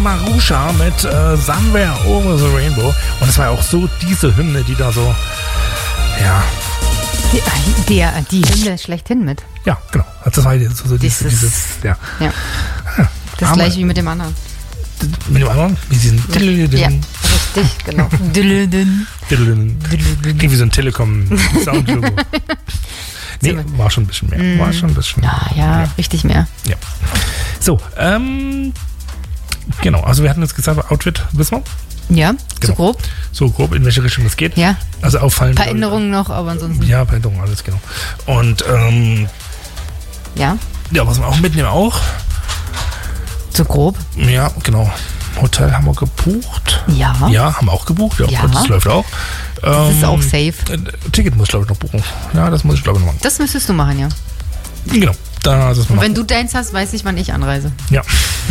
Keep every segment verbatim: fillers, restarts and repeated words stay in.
Marusha mit äh, Somewhere Over the Rainbow. Und es war ja auch so diese Hymne, die da so, ja. Die, die, die Hymne schlechthin mit. Ja, genau. Das war so, so diese, Dieses, dieses, ja. ja. Das gleiche wie mit dem anderen. Mit dem anderen? Wie diesen Ja, richtig, genau. Klingt wie so ein Telekom-Soundlogo. Nee, war schon ein bisschen mehr. War schon ein bisschen ja, ja, ja, richtig mehr. Ja. So, ähm, genau. Also wir hatten jetzt gesagt, Outfit, wissen wir? Ja, genau. so grob. So grob, in welche Richtung es geht. Ja. Also auffallen. Ein paar Änderungen noch, aber ansonsten. Ja, ein paar Änderungen, alles genau. Und, ähm, ja. Ja, was wir auch mitnehmen auch. So grob? Ja, genau. Hotel haben wir gebucht. Ja. Ja, haben wir auch gebucht. Ja, ja. Das läuft auch. Das ähm, ist auch safe. Ticket muss ich, glaube ich, noch buchen. Ja, das muss ich, glaube ich, noch machen. Das müsstest du machen, ja. Genau. Da, das Und wenn du deins hast, weiß ich, wann ich anreise. Ja.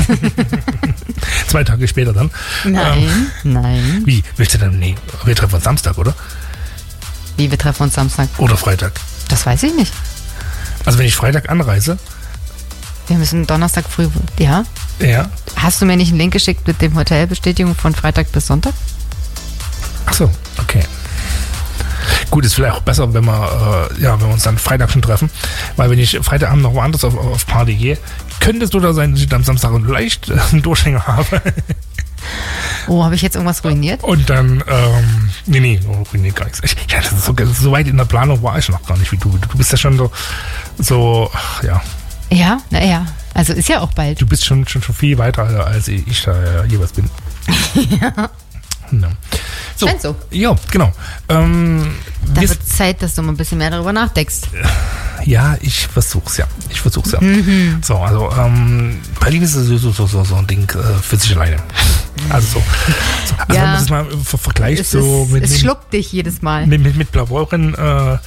Zwei Tage später dann. Nein, ähm, nein. Wie? Willst du dann? Nee, wir treffen uns Samstag, oder? Wie, wir treffen uns Samstag? Oder Freitag? Das weiß ich nicht. Also wenn ich Freitag anreise. Wir müssen Donnerstag früh, ja? Ja. Hast du mir nicht einen Link geschickt mit dem Hotelbestätigung von Freitag bis Sonntag? Ach so, okay. Gut, ist vielleicht auch besser, wenn wir, äh, ja, wenn wir uns dann Freitag schon treffen. Weil wenn ich Freitagabend noch woanders auf, auf Party gehe, könnte es oder sein, dass ich am Samstag leicht äh, einen Durchhänger habe. Oh, habe ich jetzt irgendwas ruiniert? Und dann, ähm, nee, nee, oh, ruiniert gar nichts. Ich, ja, das ist so, so weit in der Planung war ich noch gar nicht wie du. Du bist ja schon so, so ach, ja. Ja, naja. Also ist ja auch bald. Du bist schon, schon, schon viel weiter, als ich da äh, jeweils bin. Ja. No. So. Scheint so. Ja, genau. Ähm, da wird Zeit, dass du mal ein bisschen mehr darüber nachdenkst. Ja, ich versuch's ja. Ich versuch's ja. Mhm. So, also ähm, Berlin ist so, so, so, so ein Ding äh, für sich alleine. Also so. so also ja. wenn man das mal ver vergleicht, es so ist, mit. Es mit, schluckt dich jedes Mal. Mit, mit, mit Blaubeuren, äh, ja.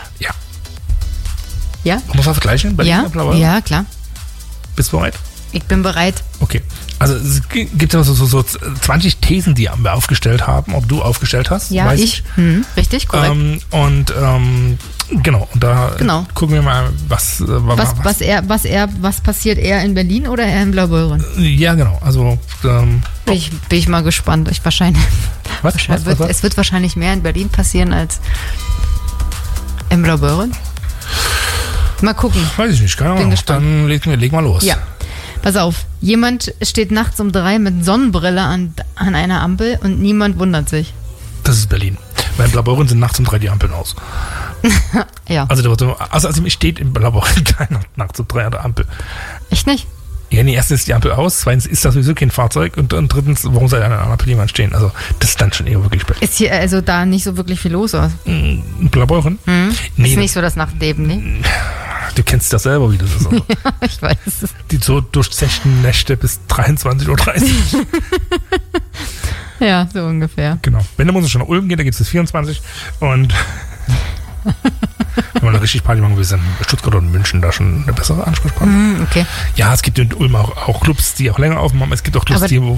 Ja? Muss man vergleichen? Berlin Ja, und Blaubeuren? ja, klar. Bist du bereit? Ich bin bereit. Okay. Also es gibt ja so, so, so zwanzig Thesen, die wir aufgestellt haben, ob du aufgestellt hast. Ja, weiß ich. ich. Hm, richtig, korrekt. Ähm, und ähm, genau, und da genau. gucken wir mal, was, äh, was, was, was, er, was, er, was passiert eher in Berlin oder eher in Blaubeuren? Ja, genau. Also ähm, bin, ich, bin ich mal gespannt. Ich wahrscheinlich, was, wahrscheinlich was, wird, was, was? Es wird wahrscheinlich mehr in Berlin passieren als in Blaubeuren. Mal gucken. Weiß ich nicht, keine Ahnung. Dann leg, leg mal los. Ja. Pass auf, jemand steht nachts um drei mit Sonnenbrille an, an einer Ampel und niemand wundert sich. Das ist Berlin. Weil in Blaubeuren sind nachts um drei die Ampeln aus. Ja. Also, also, also steht in Blaubeuren keiner nachts um drei an der Ampel. Echt nicht? Ja, nee, erstens ist die Ampel aus, zweitens ist das sowieso kein Fahrzeug und, und drittens, warum soll an einer Ampel jemand stehen? Also, das ist dann schon eher wirklich Berlin. Ist hier also da nicht so wirklich viel los, oder? In Blaubeuren? Hm? Nee, ist nicht so das Nachtleben, ne? Du kennst das selber, wie das ist. Also. Ja, ich weiß es. Die so durchzechten Nächte bis dreiundzwanzig Uhr dreißig. Ja, so ungefähr. Genau. Wenn du schon nach Ulm gehen, da geht es bis vierundzwanzig. Und wenn man eine richtig Party machen will, ist dann Stuttgart und München da schon eine bessere Ansprechpartner. Mm, okay. Ja, es gibt in Ulm auch, auch Clubs, die auch länger aufmachen. Es gibt auch Clubs, Aber die